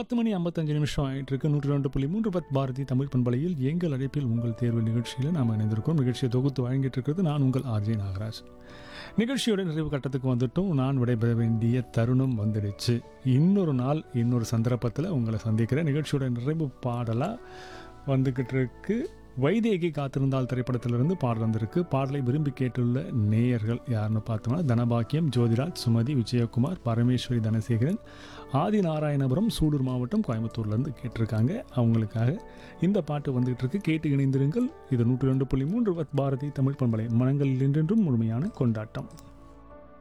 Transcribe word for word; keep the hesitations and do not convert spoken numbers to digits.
பத்து மணி ஐம்பத்தஞ்சு நிமிஷம் ஆகிட்டு இருக்கு. நூற்றி ரெண்டு புள்ளி மூன்று பத் பாரதி தமிழ் பண்பலையில் எங்கள் அழைப்பில் உங்கள் தேர்வு நிகழ்ச்சியில் நாம் இணைந்திருக்கோம். நிகழ்ச்சியை தொகுத்து வழங்கிட்டு இருக்கிறது நான் உங்கள் ஆர்ஜே நாகராஜ். நிகழ்ச்சியோட நிறைவு கட்டத்துக்கு வந்துட்டும். நான் விடைபெற வேண்டிய தருணம் வந்துடுச்சு. இன்னொரு நாள் இன்னொரு சந்தர்ப்பத்தில் உங்களை சந்திக்கிறேன். நிகழ்ச்சியோட நிறைவு பாடலாக வந்துக்கிட்டு இருக்கு. வைதேகி காத்திருந்தால் திரைப்படத்திலிருந்து பாடல் வந்திருக்கு. பாடலை விரும்பி கேட்டுள்ள நேயர்கள் யாருன்னு பார்த்தோம்னா தனபாக்கியம், ஜோதிராஜ், சுமதி, விஜயகுமார், பரமேஸ்வரி, தனசேகரன், ஆதி நாராயணபுரம், சூலூர் மாவட்டம், கோயம்புத்தூர்லேருந்து கேட்டிருக்காங்க. அவங்களுக்காக இந்த பாட்டு வந்துகிட்டு இருக்கு. கேட்டு இணைந்திருங்கள். இது நூற்றி ரெண்டு புள்ளி மூன்று பாரதி தமிழ் பண்பலை, மனங்களில் என்றென்றும் முழுமையான கொண்டாட்டம்.